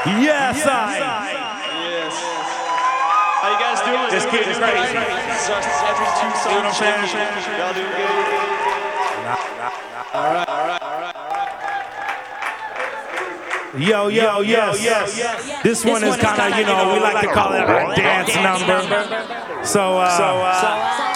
Yes, Yes. How you guys doing? Just getting crazy. Every 2 songs. You know what I'm saying? Y'all doing good? All right. Yes. This one is kind of, we like to call it a dance number. So